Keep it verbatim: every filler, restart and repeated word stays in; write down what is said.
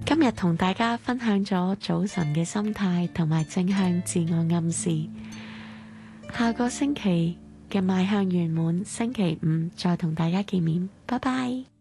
今日同大家分享咗早晨嘅心態同埋正向自我暗示。下個星期嘅邁向圓滿星期五再同大家見面，拜拜。